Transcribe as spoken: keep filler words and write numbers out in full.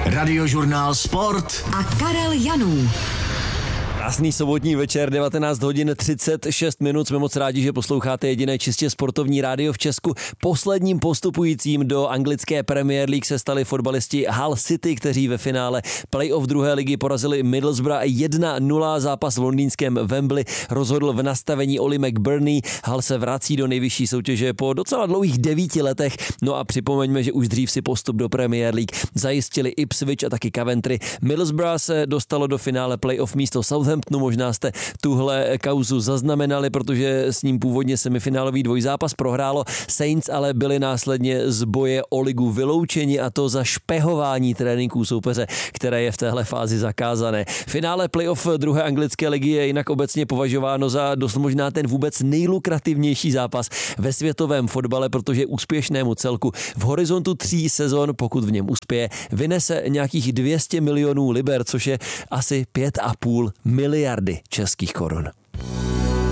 Radiožurnál Sport a Karel Janů. Krásný sobotní večer, devatenáct hodin třicet šest minut. Jsme moc rádi, že posloucháte jediné čistě sportovní rádio v Česku. Posledním postupujícím do anglické Premier League se stali fotbalisti Hull City, kteří ve finále playoff druhé ligy porazili Middlesbrough jedna nula. Zápas v londýnském Wembley rozhodl v nastavení Oli McBurney. Hull se vrací do nejvyšší soutěže po docela dlouhých devíti letech. No a připomeňme, že už dřív si postup do Premier League zajistili Ipswich a taky Coventry. Middlesbrough se dostalo do finále playoff místo Southamptonu. Možná jste tuhle kauzu zaznamenali, protože s ním původně semifinálový dvojzápas prohrálo. Saints ale byli následně z boje o ligu vyloučeni, a to za špehování tréninků soupeře, které je v téhle fázi zakázané. Finále playoff druhé anglické ligy je jinak obecně považováno za dost možná ten vůbec nejlukrativnější zápas ve světovém fotbale, protože úspěšnému celku v horizontu tří sezon, pokud v něm uspěje, vynese nějakých dvě stě milionů liber, což je asi pět a půl miliardy českých korun.